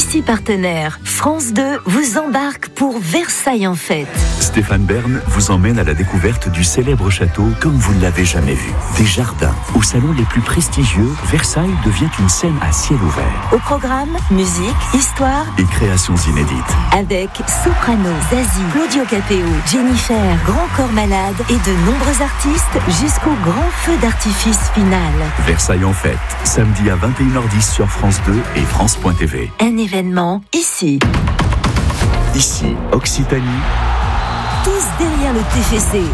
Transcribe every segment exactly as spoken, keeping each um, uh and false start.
Ici partenaire, France deux vous embarque pour Versailles en fête. Stéphane Bern vous emmène à la découverte du célèbre château comme vous ne l'avez jamais vu. Des jardins, aux salons les plus prestigieux, Versailles devient une scène à ciel ouvert. Au programme, musique, histoire et créations inédites. Avec Soprano, Zazie, Claudio Capéo, Jennifer, Grand Corps Malade et de nombreux artistes jusqu'au grand feu d'artifice final. Versailles en fête, samedi à vingt et une heures dix sur France deux et France point T V. Un événement ici. Ici, Occitanie. Tous derrière le T F C.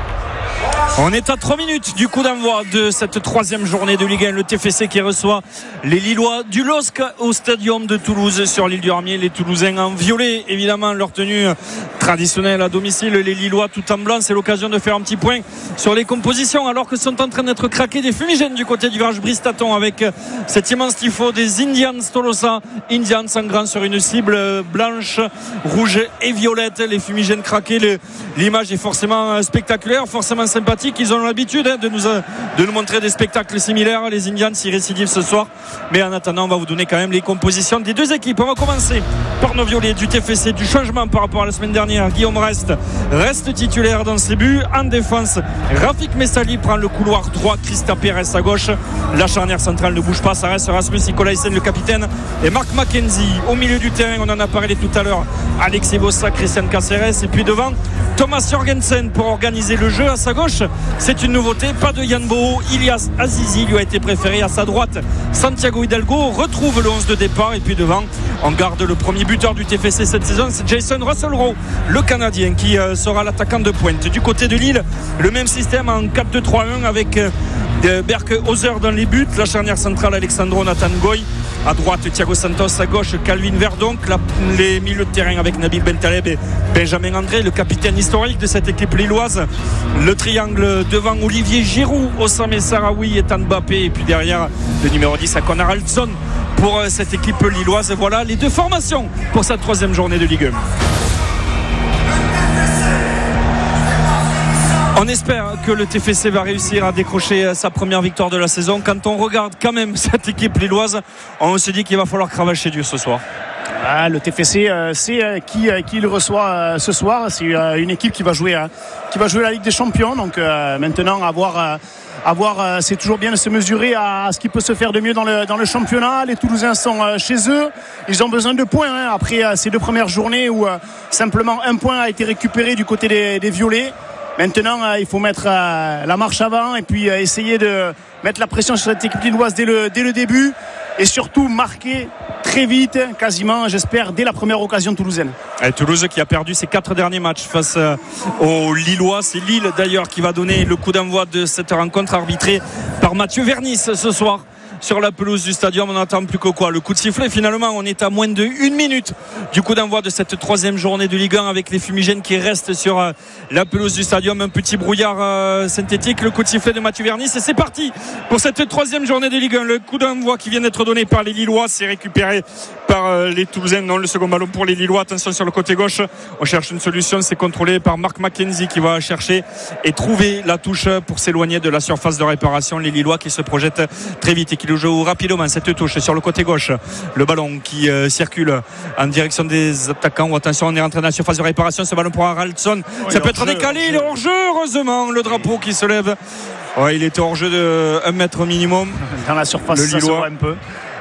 On est à trois minutes du coup d'envoi de cette troisième journée de Ligue un. Le T F C qui reçoit les Lillois du L O S C au Stadium de Toulouse sur l'île du Ramier. Les Toulousains en violet, évidemment, leur tenue traditionnelle à domicile. Les Lillois tout en blanc. C'est l'occasion de faire un petit point sur les compositions alors que sont en train d'être craqués des fumigènes du côté du virage Bristaton avec cet immense tifo des Indians Tolosa. Indians en grand sur une cible blanche, rouge et violette. Les fumigènes craqués. L'image est forcément spectaculaire, forcément sympathique. Ils ont l'habitude hein, de, nous, de nous montrer des spectacles similaires. Les Indians s'y récidivent ce soir. Mais en attendant, on va vous donner quand même les compositions des deux équipes. On va commencer par nos violets du T F C. Du changement par rapport à la semaine dernière. Guillaume Rest reste titulaire dans ses buts. En défense, Rafik Messali prend le couloir droit. Christa Pérez à gauche. La charnière centrale ne bouge pas. Ça reste Rasmus Nicolaisen, le capitaine, et Mark McKenzie. Au milieu du terrain, on en a parlé tout à l'heure. Alexis Bossa, Christian Caceres. Et puis devant, Thomas Jorgensen pour organiser le jeu. À sa gauche, c'est une nouveauté, pas de Yann Boho. Ilias Azizi lui a été préféré. À sa droite, Santiago Hidalgo retrouve le onze de départ. Et puis devant, on garde le premier buteur du T F C cette saison, c'est Jason Russell-Rowe, le Canadien, qui sera l'attaquant de pointe. Du côté de Lille, le même système en quatre deux trois un avec Berke Hauser dans les buts. La charnière centrale, Alexandro Nathan Goy. À droite, Thiago Santos. À gauche, Calvin Verdonk. La, les milieux de terrain avec Nabil Bentaleb et Benjamin André, le capitaine historique de cette équipe lilloise. Le triangle devant Olivier Giroud, Osame Sarawi et Tan Mbappé. Et puis derrière, le numéro dix, Akon Haraldsson pour cette équipe lilloise. Voilà les deux formations pour cette troisième journée de Ligue un. On espère que le T F C va réussir à décrocher sa première victoire de la saison. Quand on regarde quand même cette équipe lilloise, on se dit qu'il va falloir cravacher dur ce soir. Ah, le T F C euh, c'est euh, qui, euh, qui le reçoit euh, ce soir. C'est euh, une équipe qui va jouer hein, qui va jouer la Ligue des Champions. Donc euh, maintenant avoir euh, avoir euh, c'est toujours bien de se mesurer à, à ce qui peut se faire de mieux dans le dans le championnat. Les Toulousains sont euh, chez eux. Ils ont besoin de points hein, après euh, ces deux premières journées où euh, simplement un point a été récupéré du côté des, des violets. Maintenant, euh, il faut mettre euh, la marche avant et puis euh, essayer de mettre la pression sur cette équipe lilloise dès le, dès le début et surtout marquer très vite, quasiment, j'espère, dès la première occasion toulousaine. Et Toulouse qui a perdu ses quatre derniers matchs face euh, aux Lillois. C'est Lille d'ailleurs qui va donner le coup d'envoi de cette rencontre arbitrée par Mathieu Vernis ce soir. Sur la pelouse du stadium, on n'attend plus que quoi, le coup de sifflet. Finalement, on est à moins de une minute du coup d'envoi de cette troisième journée de Ligue un avec les fumigènes qui restent sur euh, la pelouse du stadium. Un petit brouillard euh, synthétique, le coup de sifflet de Mathieu Vernis et c'est parti pour cette troisième journée de Ligue un. Le coup d'envoi qui vient d'être donné par les Lillois, c'est récupéré par euh, les Toulousains. Non, le second ballon pour les Lillois. Attention sur le côté gauche, on cherche une solution, c'est contrôlé par Mark McKenzie qui va chercher et trouver la touche pour s'éloigner de la surface de réparation. Les Lillois qui se projettent très vite et qui le jouent rapidement cette touche sur le côté gauche. Le ballon qui euh, circule en direction des attaquants. Oh, attention, on est rentré dans la surface de réparation. Ce ballon pour Haraldsson. Oh, ça peut être jeu, décalé. Il est hors jeu. Heureusement, le drapeau qui se lève. Ouais, il était hors jeu de un mètre minimum. Dans la surface, le ça se voit un peu.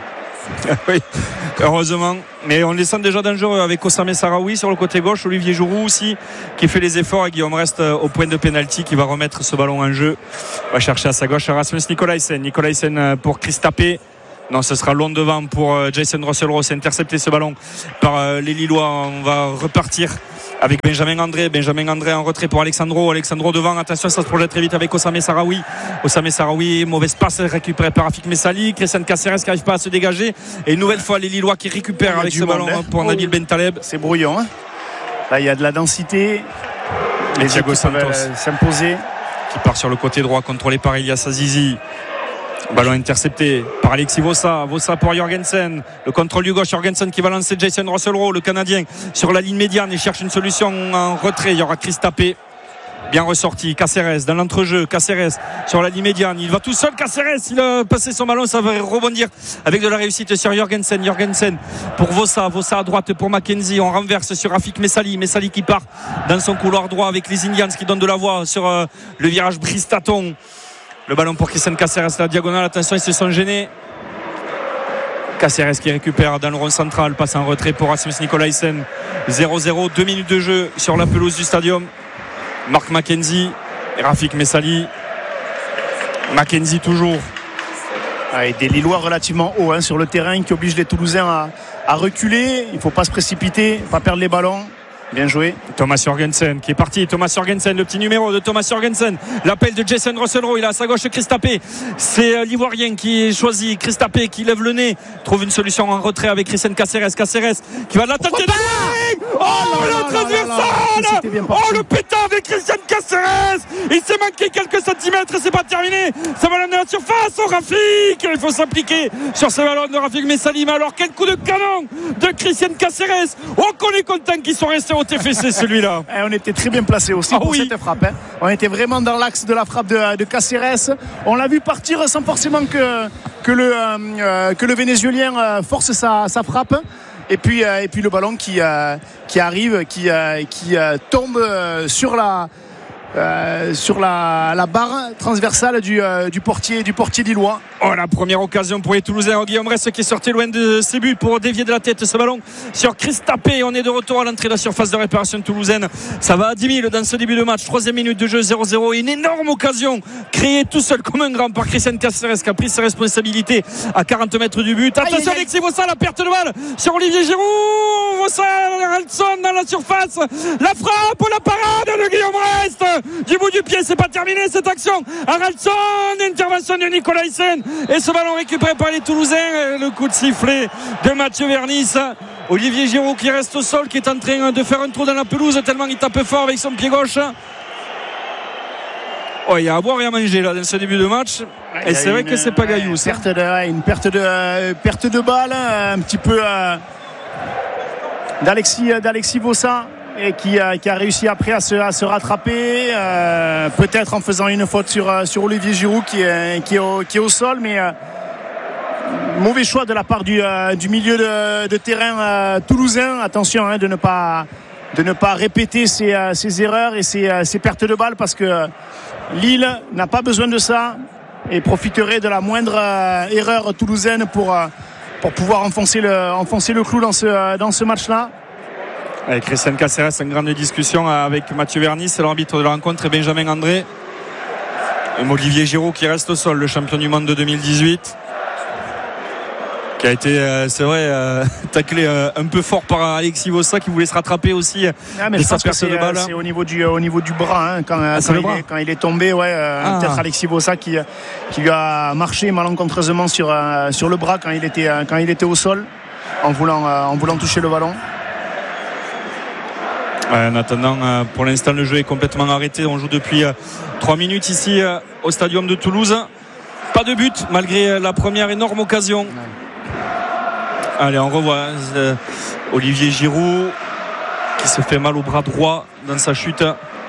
Oui, heureusement. Mais on les sent déjà dangereux avec Osame Sarawi sur le côté gauche. Olivier Giroud aussi qui fait les efforts. Et Guillaume reste au point de pénalty qui va remettre ce ballon en jeu. On va chercher à sa gauche Rasmus Nicolaisen. Nicolaisen pour Christapé. Non, ce sera long devant pour Jason Russell-Rowe. C'est intercepté ce ballon par les Lillois. On va repartir avec Benjamin André. Benjamin André en retrait pour Alexandro. Alexandro devant. Attention, ça se projette très vite avec Osame Sarawi. Osame Sarawi, mauvaise passe récupérée par Rafik Messali. Christian Caceres qui n'arrive pas à se dégager. Et une nouvelle fois, les Lillois qui récupèrent avec ce ballon hein. pour oh, Nabil Bentaleb. C'est brouillon. Hein. Là, il y a de la densité. Les Thiago Santos s'imposer. Qui part sur le côté droit, contrôlé par Ilias Azizi. Ballon intercepté par Alexis Vossa. Vossa pour Jorgensen. Le contrôle du gauche. Jorgensen qui va lancer Jason Russell-Rowe, le Canadien, sur la ligne médiane et cherche une solution en retrait. Il y aura Christapé. Bien ressorti, Caceres dans l'entrejeu, Caceres sur la ligne médiane, il va tout seul, Caceres, il a passé son ballon, ça va rebondir avec de la réussite sur Jorgensen, Jorgensen pour Vossa, Vossa à droite pour Mackenzie, on renverse sur Rafik Messali, Messali qui part dans son couloir droit avec les Indians qui donnent de la voie sur euh, le virage Bristaton, le ballon pour Christian Caceres, la diagonale, attention ils se sont gênés. Caceres qui récupère dans le rond central, passe en retrait pour Rasmus Nikolaisen, zéro zéro, deux minutes de jeu sur la pelouse du stadium. Mark Mackenzie, Rafik Messali, Mackenzie toujours. Ouais, des Lillois relativement hauts hein, sur le terrain qui obligent les Toulousains à, à reculer. Il ne faut pas se précipiter, pas perdre les ballons. Bien joué. Thomas Jorgensen qui est parti. Thomas Jorgensen, le petit numéro de Thomas Jorgensen. L'appel de Jason Russell-Rowe. Il a à sa gauche Christapé. C'est euh, l'Ivoirien qui est choisi. Christapé qui lève le nez. Trouve une solution en retrait avec Christian Caceres. Caceres qui va de la tête. Oh, oh le transversal. Oh le pétard avec Christian Caceres. Il s'est manqué quelques centimètres. C'est pas terminé. Ça va dans la surface. Oh Rafik. Il faut s'appliquer sur ce ballon de Rafik Messali. Mais alors quel coup de canon de Christian Caceres. Oh qu'on est content qu'ils sont restés au T F C celui-là. Et on était très bien placé aussi ah, pour oui. cette frappe. Hein. On était vraiment dans l'axe de la frappe de, de Caceres. On l'a vu partir sans forcément que, que, le, euh, que le Vénézuélien euh, force sa, sa frappe. Et puis, euh, et puis le ballon qui, euh, qui arrive, qui, euh, qui euh, tombe euh, sur la. Euh, sur la, la barre transversale du, euh, du portier du portier lillois. Oh la première occasion pour les Toulousains. Guillaume Rest qui est sorti loin de ses buts pour dévier de la tête ce ballon sur Christapé. On est de retour à l'entrée de la surface de réparation toulousaine. Ça va à dix mille dans ce début de match. Troisième minute de jeu, zéro zéro. Une énorme occasion créée tout seul comme un grand par Christian Caceres qui a pris ses responsabilités à quarante mètres du but. Attention Alexis Vossa, la perte de balle sur Olivier Giroud. Vossa, Ralston dans la surface. La frappe, la parade de Guillaume Rest. Du bout du pied, c'est pas terminé cette action. Haraldson, intervention de Nikolaisen et ce ballon récupéré par les Toulousains. Le coup de sifflet de Mathieu Vernis. Olivier Giroud qui reste au sol, qui est en train de faire un trou dans la pelouse tellement il tape fort avec son pied gauche. Oh, il y a à boire et à manger là dans ce début de match. Et c'est vrai une, que c'est pas gaillou. Une perte de, une perte de, euh, perte de balle, un petit peu euh, d'Alexis, d'Alexis Vossa. Et qui, euh, qui a réussi après à se, à se rattraper euh, peut-être en faisant une faute sur, sur Olivier Giroud qui est, qui est, au, qui est au sol, mais euh, mauvais choix de la part du, euh, du milieu de, de terrain euh, toulousain. Attention hein, de ne pas de ne pas répéter ses, euh, ses erreurs et ses, euh, ses pertes de balles parce que Lille n'a pas besoin de ça et profiterait de la moindre euh, erreur toulousaine pour, euh, pour pouvoir enfoncer le, enfoncer le clou dans ce, dans ce match-là. Avec Christian Caceres, une grande discussion avec Mathieu Vernis, c'est l'arbitre de la rencontre, et Benjamin André. Et Olivier Giroud qui reste au sol, le champion du monde de deux mille dix-huit, qui a été, euh, c'est vrai, euh, taclé euh, un peu fort par Alexis Vossa qui voulait se rattraper aussi. Ah, mais je pense que c'est, euh, c'est au niveau du, au niveau du bras, hein, quand, ah, quand, il est, quand il est tombé, ouais, euh, ah. peut-être Alexis Vossa qui, qui lui a marché malencontreusement sur, euh, sur le bras quand il était, euh, quand il était au sol, en voulant, euh, en voulant toucher le ballon. En attendant, pour l'instant, le jeu est complètement arrêté. On joue depuis trois minutes ici au Stadium de Toulouse. Pas de but malgré la première énorme occasion. Allez, on revoit Olivier Giroud qui se fait mal au bras droit dans sa chute.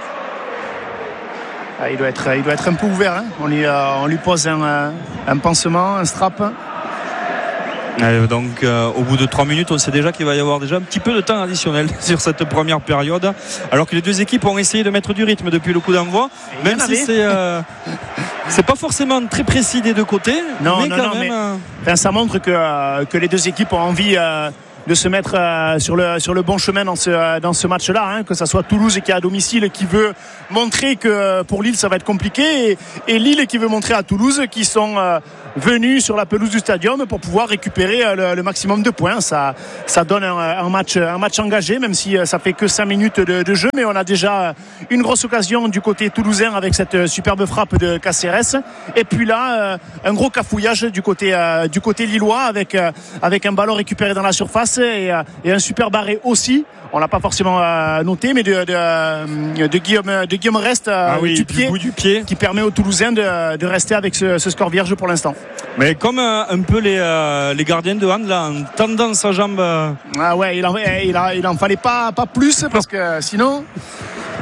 Il doit être, il doit être un peu ouvert. Hein. On, lui, on lui pose un, un pansement, un strap. Donc euh, au bout de trois minutes on sait déjà qu'il va y avoir déjà un petit peu de temps additionnel sur cette première période, alors que les deux équipes ont essayé de mettre du rythme depuis le coup d'envoi, même si c'est euh, c'est pas forcément très précis des deux côtés, non, mais non, quand non, même mais, euh... enfin, ça montre que, euh, que les deux équipes ont envie euh, de se mettre euh, sur, le, sur le bon chemin dans ce, dans ce match-là, hein, que ça soit Toulouse qui est à domicile qui veut montrer que pour Lille ça va être compliqué, et, et Lille qui veut montrer à Toulouse qu'ils sont euh, venus sur la pelouse du stadium pour pouvoir récupérer euh, le, le maximum de points. Ça, ça donne un, un, match, un match engagé, même si euh, ça fait que cinq minutes de, de jeu, mais on a déjà une grosse occasion du côté toulousain avec cette superbe frappe de Caceres, et puis là euh, un gros cafouillage du côté, euh, du côté lillois avec, euh, avec un ballon récupéré dans la surface et, euh, et un super barré aussi. On l'a pas forcément euh, noté, mais de, de, de Guillaume, de Guillaume Rest euh, ah oui, du, pied, du bout du pied, qui permet aux Toulousains de, de rester avec ce, ce score vierge pour l'instant. Mais comme euh, un peu les, euh, les gardiens de hand là, en tendant sa jambe. Euh... Ah ouais, il en, il, a, il en fallait pas, pas plus parce que sinon.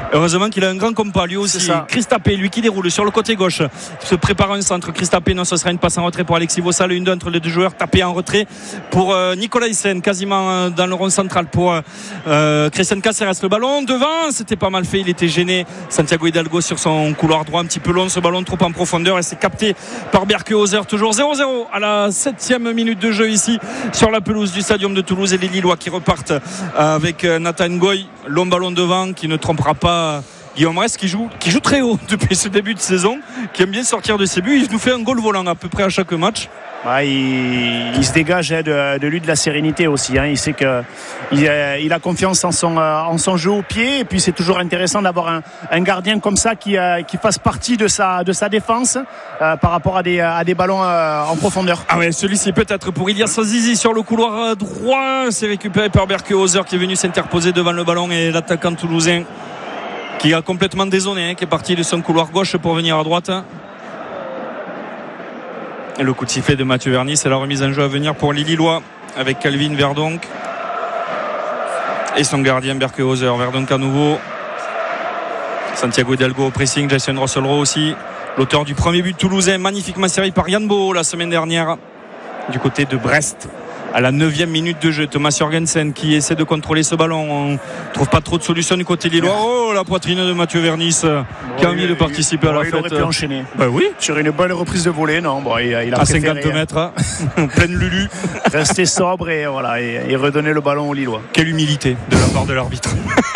Heureusement qu'il a un grand compas lui aussi. Christapé, lui qui déroule sur le côté gauche, se prépare un centre. Christapé, non, ce sera une passe en retrait pour Alexis Vossal, une d'entre les deux joueurs tapé en retrait pour euh, Nicolas Hyssen, quasiment euh, dans le rond central pour euh, Christian Caceres. Le ballon devant, c'était pas mal fait, il était gêné. Santiago Hidalgo sur son couloir droit, un petit peu long, ce ballon trop en profondeur, et c'est capté par Berke-Hauser. Toujours zéro zéro à la septième minute de jeu ici sur la pelouse du Stadium de Toulouse, et les Lillois qui repartent avec Nathan Goy, long ballon devant qui ne trompera pas Guillaume Rest, qui joue, qui joue très haut depuis ce début de saison, qui aime bien sortir de ses buts. Il nous fait un goal volant à peu près à chaque match. Ouais, il, il se dégage hein, de, de lui de la sérénité aussi. Hein. Il sait que il a, il a confiance en son, euh, en son jeu au pied. Et puis c'est toujours intéressant d'avoir un, un gardien comme ça qui, euh, qui fasse partie de sa, de sa défense euh, par rapport à des, à des ballons euh, en profondeur. Ah ouais, celui-ci peut-être pour Ilias Azizi sur le couloir droit. C'est récupéré par Berke-Hauser qui est venu s'interposer devant le ballon, et l'attaquant toulousain qui a complètement dézonné, hein, qui est parti de son couloir gauche pour venir à droite. Et le coup de sifflet de Mathieu Verny, c'est la remise en jeu à venir pour les Lillois avec Calvin Verdonck et son gardien Berke-Hauser. Verdonck à nouveau, Santiago Hidalgo au pressing, Jason Russell-Rowe aussi, l'auteur du premier but toulousain, magnifiquement servi par Yann Bo la semaine dernière du côté de Brest. À la neuvième minute de jeu, Thomas Jorgensen qui essaie de contrôler ce ballon. On ne trouve pas trop de solutions du côté lillois. Oh, la poitrine de Mathieu Vernis bon, qui a envie de participer bon, à la il fête. Il aurait pu enchaîner. Ben oui. Sur une bonne reprise de volée, non. Bon, il, il a à préféré, cinquante mètres, hein. Pleine Lulu. Rester sobre et, voilà, et, et redonner le ballon aux Lillois. Quelle humilité de la part de l'arbitre.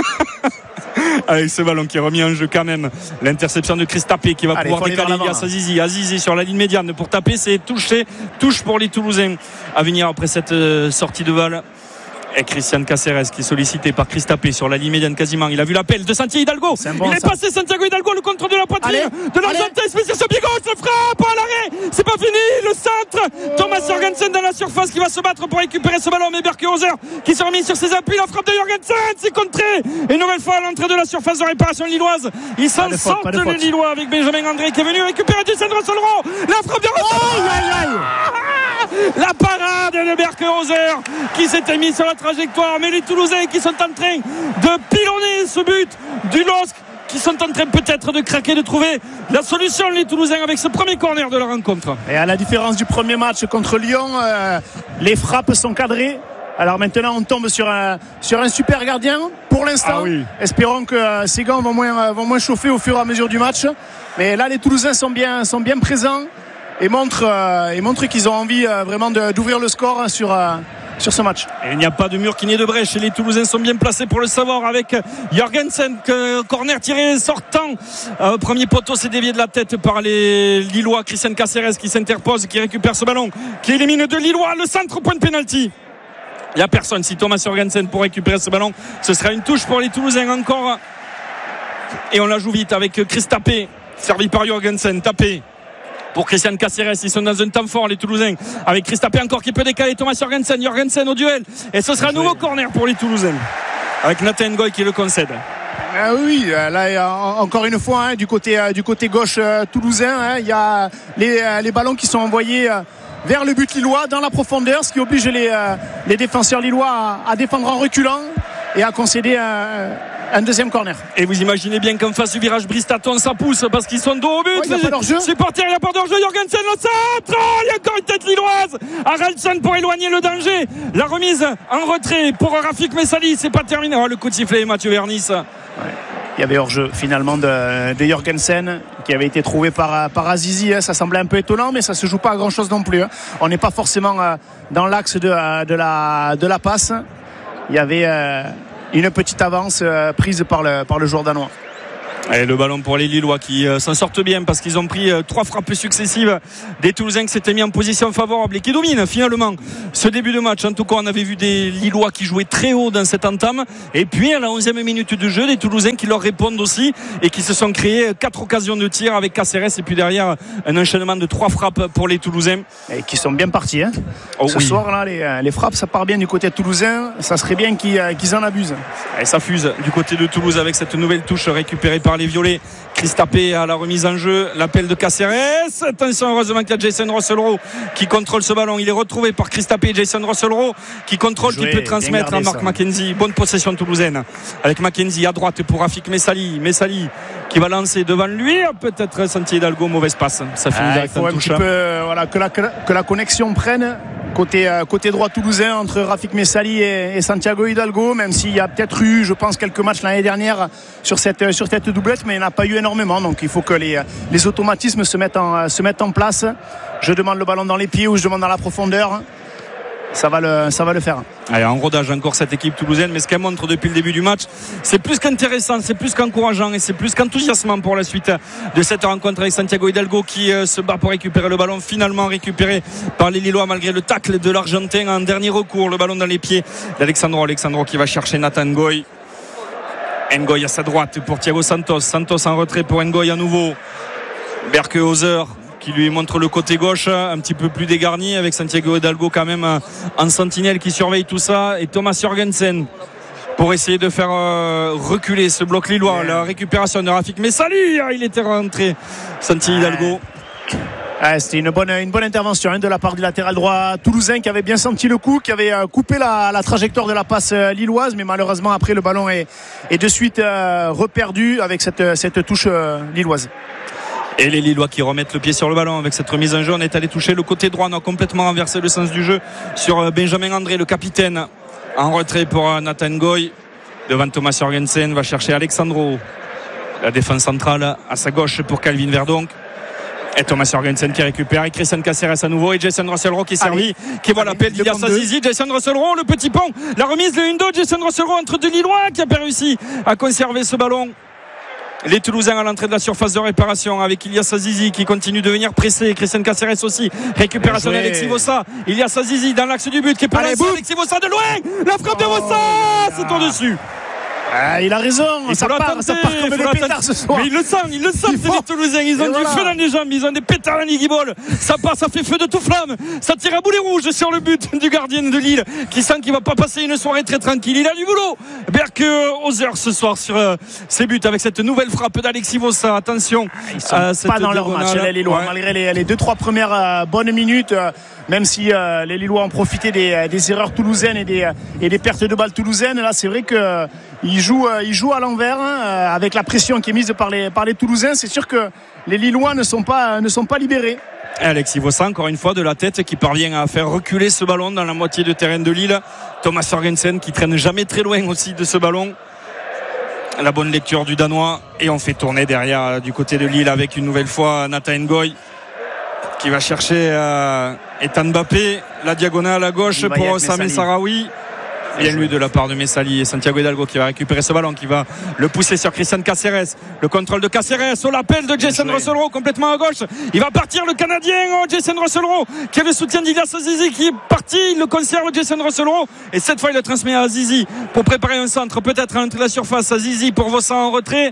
Avec ce ballon qui est remis en jeu quand même. L'interception de Christapé qui va Allez, pouvoir décaler Ilias Azizi. Azizi sur la ligne médiane pour taper, c'est touché, touche pour les Toulousains à venir après cette euh, sortie de balle. Et Christian Caceres qui est sollicité par Christapé sur la ligne médiane quasiment. Il a vu l'appel de Santiago Hidalgo. C'est bon, il est ça. passé Santiago Hidalgo, le contre de la poitrine allez, de l'Argentin, spécial pied gauche, le frappe à l'arrêt. C'est pas fini, le centre. Thomas Jorgensen dans la surface qui va se battre pour récupérer ce ballon. Mais Berke-Hauser qui s'est remis sur ses appuis. La frappe de Jorgensen, c'est contré. Et nouvelle fois à l'entrée de la surface de réparation lilloise. Ils s'en sortent les Lillois avec Benjamin André qui est venu récupérer Jason Russell-Rowe. La frappe de Russell. Aïe, aïe, aïe. La parade de Berke-Hauser qui s'était mis sur la trajectoire. Mais les Toulousains qui sont en train de pilonner ce but du L O S C, qui sont en train peut-être de craquer, de trouver la solution, les Toulousains, avec ce premier corner de la rencontre. Et à la différence du premier match contre Lyon, euh, les frappes sont cadrées. Alors maintenant on tombe sur un, sur un super gardien pour l'instant. Ah oui. Espérons que euh, ces gants vont moins, vont moins chauffer au fur et à mesure du match. Mais là les Toulousains sont bien, sont bien présents et montrent, euh, et montrent qu'ils ont envie euh, vraiment de, d'ouvrir le score sur... Euh, sur ce match. Et il n'y a pas de mur qui n'est de brèche et les Toulousains sont bien placés pour le savoir avec Jorgensen, que, corner tiré sortant. Euh, premier poteau, c'est dévié de la tête par les Lillois. Christian Caceres qui s'interpose, qui récupère ce ballon, qui élimine deux Lillois. Le centre, point de pénalty. Il n'y a personne. Si Thomas Jorgensen pour récupérer ce ballon, ce sera une touche pour les Toulousains encore. Et on la joue vite avec Christapé, servi par Jorgensen, tapé pour Christian Caceres. Ils sont dans un temps fort les Toulousains, avec Christapé encore qui peut décaler Thomas Jorgensen. Jorgensen au duel, et ce sera un nouveau corner pour les Toulousains avec Nathan Goy qui le concède. Ah oui, là encore une fois hein, du côté du côté gauche euh, toulousain, hein, il y a les, les ballons qui sont envoyés euh, vers le but lillois dans la profondeur, ce qui oblige les, euh, les défenseurs lillois à, à défendre en reculant et à concéder un, un deuxième corner. Et vous imaginez bien qu'en face du virage Bristaton, ça pousse parce qu'ils sont dos au but. Oh, il n'y a pas d'hors-jeu. Supporters, il n'y a pas d'hors-jeu. Jorgensen au centre. Oh, il y a encore une tête lilloise. Haraldson pour éloigner le danger. La remise en retrait pour Rafik Messali. C'est pas terminé. Oh, le coup de sifflet, Mathieu Vernis. Ouais. Il y avait hors-jeu finalement de, de Jorgensen qui avait été trouvé par, par Azizi. Ça semblait un peu étonnant, mais ça se joue pas à grand chose non plus. On n'est pas forcément dans l'axe de, de, la, de la passe. Il y avait une petite avance prise par le, par le joueur danois. Et le ballon pour les Lillois qui euh, s'en sortent bien parce qu'ils ont pris euh, trois frappes successives des Toulousains qui s'étaient mis en position favorable et qui dominent finalement ce début de match. En tout cas, on avait vu des Lillois qui jouaient très haut dans cette entame, et puis à la onzième minute de jeu, des Toulousains qui leur répondent aussi et qui se sont créés quatre occasions de tir avec Caceres, et puis derrière un enchaînement de trois frappes pour les Toulousains et qui sont bien partis hein. Oh, ce oui. soir là les, les frappes ça part bien du côté toulousain. Ça serait bien qu'ils, qu'ils en abusent. Et ça fuse du côté de Toulouse avec cette nouvelle touche récupérée par par les violets. Christapé à la remise en jeu, l'appel de Caceres, attention, heureusement qu'il y a Jason Russell-Rowe qui contrôle ce ballon, il est retrouvé par Christapé et Jason Russell-Rowe qui contrôle, joué, qui peut transmettre gardé, à Marc ça. McKenzie. Bonne possession toulousaine avec McKenzie à droite pour Rafik Messali, Messali qui va lancer devant lui, peut-être Santiago Hidalgo, mauvaise passe, ça finit ah, direct en touche. Il faut un petit peu, voilà, que, la, que la connexion prenne côté, côté droit toulousain entre Rafik Messali et, et Santiago Hidalgo, même s'il y a peut-être eu, je pense, quelques matchs l'année dernière sur cette, sur cette doublette, mais il n'y en a pas eu énormément, donc il faut que les, les automatismes se mettent, en, se mettent en place. Je demande le ballon dans les pieds ou je demande dans la profondeur, ça va le, ça va le faire. Allez, en rodage encore cette équipe toulousaine, mais ce qu'elle montre depuis le début du match, c'est plus qu'intéressant, c'est plus qu'encourageant et c'est plus qu'enthousiasmant pour la suite de cette rencontre avec Santiago Hidalgo qui euh, se bat pour récupérer le ballon, finalement récupéré par les Lillois malgré le tacle de l'Argentin en dernier recours, le ballon dans les pieds d'Alexandro Alexandro qui va chercher Nathan Ngoy. Ngoy à sa droite pour Thiago Santos, Santos en retrait pour Ngoy à nouveau. Berkehauser qui lui montre le côté gauche un petit peu plus dégarni avec Santiago Hidalgo quand même en sentinelle qui surveille tout ça, et Thomas Jørgensen pour essayer de faire euh, reculer ce bloc lillois. Ouais. La récupération de Rafik Messali, il était rentré Santiago Hidalgo. Ouais, c'était une bonne, une bonne intervention hein, de la part du latéral droit toulousain qui avait bien senti le coup, qui avait euh, coupé la, la trajectoire de la passe euh, lilloise, mais malheureusement après le ballon est, est de suite euh, reperdu avec cette, cette touche euh, lilloise. Et les Lillois qui remettent le pied sur le ballon avec cette remise en jeu. On est allé toucher le côté droit, on a complètement renversé le sens du jeu sur Benjamin André, le capitaine, en retrait pour Nathan Ngoy. Devant Thomas Jørgensen, va chercher Alexandro, la défense centrale à sa gauche pour Calvin Verdonk. Et Thomas Jørgensen qui récupère, et Christian Caceres à nouveau, et Jason Russell-Rowe qui est servi, allez, qui voit l'appel d'Ilias Azizi. Jason Russell-Rowe, le petit pont, la remise de Hundo, Jason Russell-Rowe entre deux Lillois qui a pas réussi à conserver ce ballon. Les Toulousains à l'entrée de la surface de réparation avec Ilias Azizi qui continue de venir presser. Christian Caceres aussi. Récupération d'Alexis Vossa. Ilias Azizi dans l'axe du but qui est pas là. Alexis Vossa de loin. La frappe de Vossa, oh, c'est au-dessus. Ah, il a raison, il ça, part, ça part comme le pétard ce soir. Mais ils le sentent, ils le sentent, c'est les Toulousains. Ils ont et du voilà. feu dans les jambes, ils ont des pétards à Nigibol. Ça part, ça fait feu de tout flamme. Ça tire à boulet rouge sur le but du gardien de Lille qui sent qu'il va pas passer une soirée très tranquille. Il a du boulot. Berkehauser ce soir sur euh, ses buts avec cette nouvelle frappe d'Alexis Vossa. Attention. Ah, ils sont euh, pas dans leur match, les Lillois, ouais. malgré les, les deux trois premières euh, bonnes minutes. Euh, même si euh, les Lillois ont profité des, des erreurs toulousaines et des, et des pertes de balles toulousaines, là c'est vrai que euh, ils jouent, euh, ils jouent à l'envers hein, avec la pression qui est mise par les, par les Toulousains. C'est sûr que les Lillois ne sont pas, ne sont pas libérés. Alexis Vossa encore une fois de la tête qui parvient à faire reculer ce ballon dans la moitié de terrain de Lille. Thomas Jørgensen qui traîne jamais très loin aussi de ce ballon. La bonne lecture du Danois, et on fait tourner derrière du côté de Lille avec une nouvelle fois Nathan Ngoy qui va chercher euh, Ethan Mbappé, la diagonale à gauche pour Samé Sarawi. Bien lui de la part de Messali, et Santiago Hidalgo qui va récupérer ce ballon, qui va le pousser sur Christian Caceres. Le contrôle de Caceres, oh, l'appel de Jason Russell-Rowe complètement à gauche. Il va partir le Canadien, oh, Jason Russell-Rowe qui a le soutien d'Ilias Azizi qui est parti. Il le conserve, Jason Russell-Rowe, et cette fois il le transmet à Azizi pour préparer un centre peut-être à l'entrée de la surface. Azizi pour Vossa en retrait.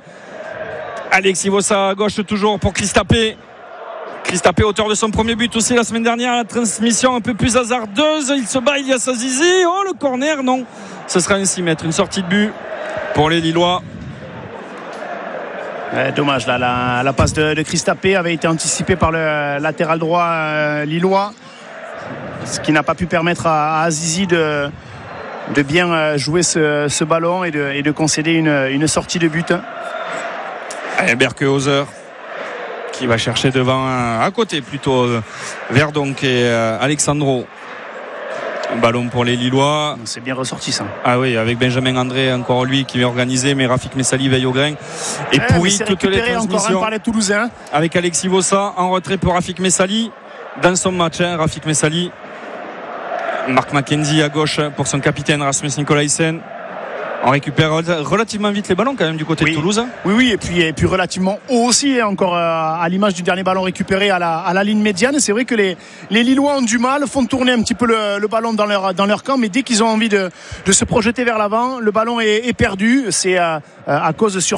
Alexis Vossa à gauche toujours pour Christapé. Christapé, auteur de son premier but aussi la semaine dernière. La transmission un peu plus hasardeuse, il se bat, il y a Azizi. Oh, le corner, non, ce sera un six mètres, une sortie de but pour les Lillois. Euh, dommage là, la, la passe de, de Christapé avait été anticipée par le latéral droit euh, lillois, ce qui n'a pas pu permettre à, à Azizi de, de bien jouer ce, ce ballon et de, et de concéder une, une sortie de but. Berkehauser qui va chercher devant, à côté plutôt, Verdonk et Alexandro. Un ballon pour les Lillois. C'est bien ressorti ça. Ah oui, avec Benjamin André, encore lui qui est organisé, mais Rafik Messali veille au grain et eh, pourrit toutes les transmissions. Encore par les Toulousains. Avec Alexis Vossa en retrait pour Rafik Messali dans son match, hein, Rafik Messali. Marc McKenzie à gauche pour son capitaine Rasmus Nicolaisen. On récupère relativement vite les ballons quand même du côté oui. de Toulouse. Oui, oui, et puis, et puis relativement haut aussi, encore à l'image du dernier ballon récupéré à la, à la ligne médiane. C'est vrai que les, les Lillois ont du mal, font tourner un petit peu le, le ballon dans leur, dans leur camp, mais dès qu'ils ont envie de, de se projeter vers l'avant, le ballon est, est perdu. C'est à, à cause sur